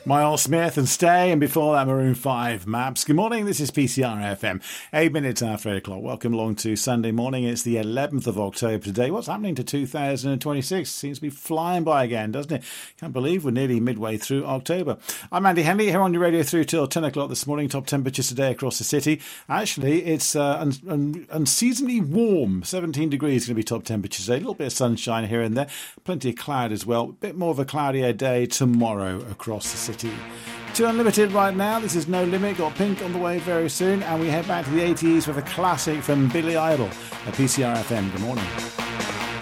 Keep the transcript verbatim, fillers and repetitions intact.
Miles Smith and Stay, and before that Maroon five, Maps. Good morning, this is P C R F M, eight minutes after eight o'clock. Welcome along to Sunday morning. It's the eleventh of October today. What's happening to two thousand twenty-six? Seems to be flying by again, doesn't it? Can't believe we're nearly midway through October. I'm Andy Henley, here on your radio through till ten o'clock this morning. Top temperatures today across the city. Actually, it's uh, un- un- unseasonably warm. seventeen degrees going to be top temperatures today. A little bit of sunshine here and there. Plenty of cloud as well. A bit more of a cloudier day tomorrow across the city. To Unlimited right now. This is No Limit. Got Pink on the way very soon. And we head back to the eighties with a classic from Billy Idol at P C R F M. Good morning.